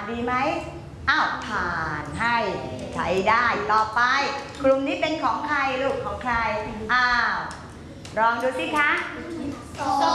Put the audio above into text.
ดีไหมอ้าวผ่านให้ใช้ได้ต่อไปกลุ่มนี้เป็นของใครลูกของใครอ้าวลองดูสิคะ